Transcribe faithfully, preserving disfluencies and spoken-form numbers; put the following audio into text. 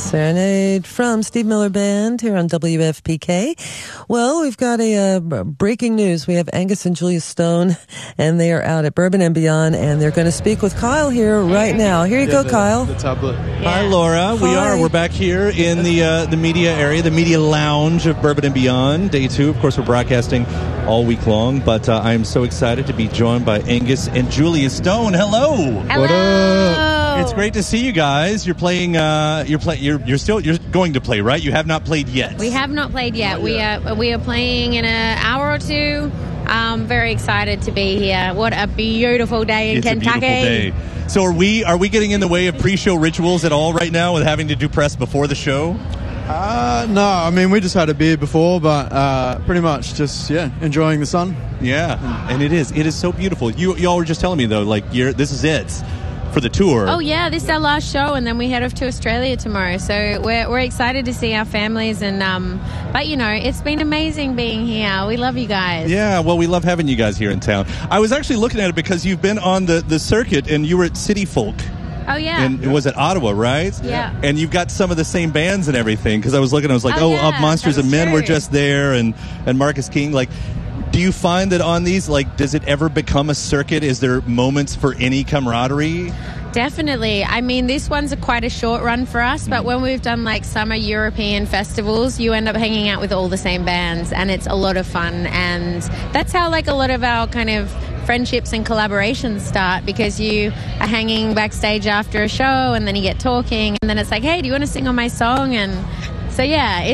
Serenade from Steve Miller Band here on W F P K. Well, we've got a uh, breaking news. We have Angus and Julia Stone, and they are out at Bourbon and Beyond, and they're going to speak with Kyle here right now. Here you yeah, go, the, Kyle. The tablet. Yeah. Hi, Laura. We Hi. are. We're back here in the uh, the media area, the media lounge of Bourbon and Beyond, day two. Of course, we're broadcasting all week long, but uh, I am so excited to be joined by Angus and Julia Stone. Hello. Hello. What up? It's great to see you guys. You're playing. Uh, you're play. You're you're still. You're going to play, right? You have not played yet. We have not played yet. We are we are playing in an hour or two. I'm very excited to be here. What a beautiful day in it's Kentucky. A beautiful day. So are we? Are we getting in the way of pre-show rituals at all right now with having to do press before the show? Uh, no, I mean, we just had a beer before, but uh, pretty much just, yeah, enjoying the sun. Yeah, and it is. It is so beautiful. You y'all were just telling me, though, like, you're, this is it for the tour. Oh, yeah, this is our last show, and then we head off to Australia tomorrow. So we're we're excited to see our families, and um, but, you know, it's been amazing being here. We love you guys. Yeah, well, we love having you guys here in town. I was actually looking at it because you've been on the, the circuit, and you were at City Folk. Oh, yeah. And it was at Ottawa, right? Yeah. And you've got some of the same bands and everything. Because I was looking, I was like, Oh, oh, yeah, Up Monsters that and is Men were true. just there, and, and Marcus King. Like, do you find that on these, like, does it ever become a circuit? Is there moments for any camaraderie? Definitely. I mean, this one's a quite a short run for us, but when we've done like summer European festivals, you end up hanging out with all the same bands, and it's a lot of fun. And that's how like a lot of our kind of friendships and collaborations start, because you are hanging backstage after a show, and then you get talking, and then it's like, hey, do you want to sing on my song? And so yeah,